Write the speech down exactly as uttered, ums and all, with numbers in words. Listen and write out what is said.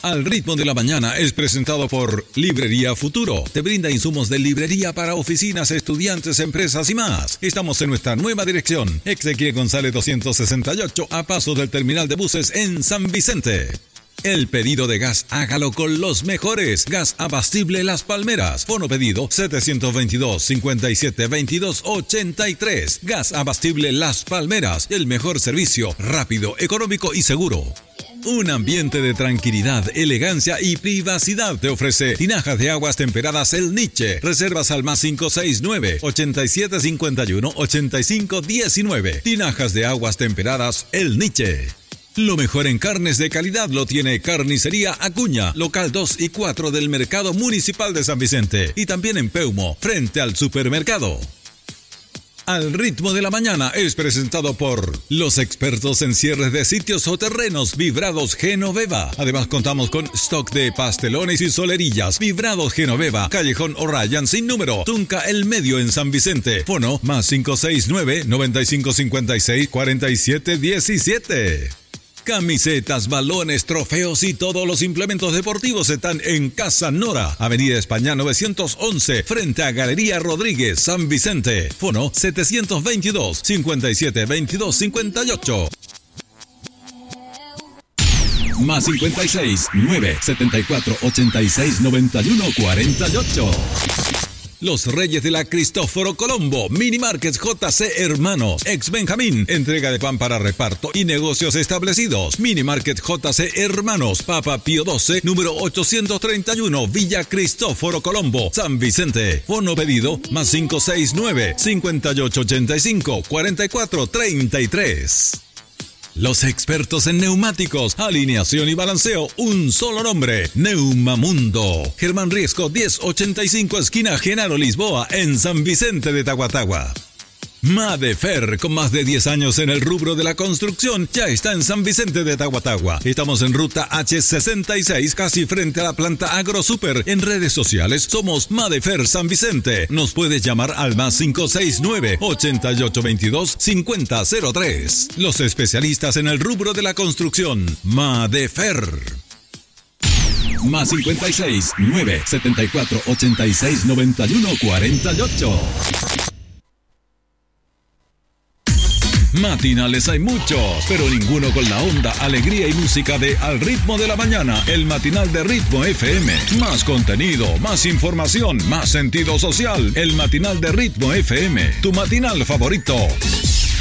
Al ritmo de la mañana es presentado por Librería Futuro. Te brinda insumos de librería para oficinas, estudiantes, empresas y más. Estamos en nuestra nueva dirección, Exequiel González doscientos sesenta y ocho, a paso del terminal de buses en San Vicente. El pedido de gas, hágalo con los mejores. Gas Abastible Las Palmeras. Fono pedido setecientos veintidós, cincuenta y siete, veintidós, ochenta y tres. Gas Abastible Las Palmeras. El mejor servicio, rápido, económico y seguro. Un ambiente de tranquilidad, elegancia y privacidad te ofrece Tinajas de Aguas Temperadas El Niche. Reservas al más cinco seis nueve, ochenta y siete cincuenta y uno, ochenta y cinco diecinueve. Tinajas de Aguas Temperadas El Niche. Lo mejor en carnes de calidad lo tiene Carnicería Acuña, local dos y cuatro del Mercado Municipal de San Vicente. Y también en Peumo, frente al supermercado. Al ritmo de la mañana es presentado por los expertos en cierres de sitios o terrenos, Vibrados Genoveva. Además contamos con stock de pastelones y solerillas. Vibrados Genoveva, Callejón O'Ryan sin número, Tunca El Medio en San Vicente. Fono más cinco seis nueve, noventa y cinco cincuenta y seis, cuarenta y siete diecisiete. Camisetas, balones, trofeos y todos los implementos deportivos están en Casa Nora, Avenida España novecientos once, frente a Galería Rodríguez, San Vicente. Fono setecientos veintidós, cincuenta y siete, veintidós, cincuenta y ocho. Más cincuenta y seis, nueve, setenta y cuatro, ochenta y seis, noventa y uno, cuarenta y ocho. Los Reyes de la Cristóforo Colombo, Mini Markets J C Hermanos, Ex Benjamín, entrega de pan para reparto y negocios establecidos. Mini Market J C Hermanos, Papa Pío doce, número ochocientos treinta y uno, Villa Cristóforo Colombo, San Vicente. Fono pedido, más cinco seis nueve, cincuenta y ocho ochenta y cinco, cuarenta y cuatro treinta y tres. Los expertos en neumáticos, alineación y balanceo, un solo nombre, Neumamundo. Germán Riesco diez ochenta y cinco, esquina Genaro Lisboa, en San Vicente de Tahuatahua. Madefer, con más de diez años en el rubro de la construcción, ya está en San Vicente de Tahuatahua. Estamos en ruta H sesenta y seis, casi frente a la planta AgroSuper. En redes sociales somos Madefer San Vicente. Nos puedes llamar al más cinco seis nueve, ochenta y ocho veintidós, cincuenta cero tres. Los especialistas en el rubro de la construcción, Madefer. Más cincuenta y seis, nueve, setenta y cuatro, ochenta y seis, noventa y uno, cuarenta y ocho. Matinales hay muchos, pero ninguno con la onda, alegría y música de Al Ritmo de la Mañana, el matinal de Ritmo F M. Más contenido, más información, más sentido social. El matinal de Ritmo F M, tu matinal favorito.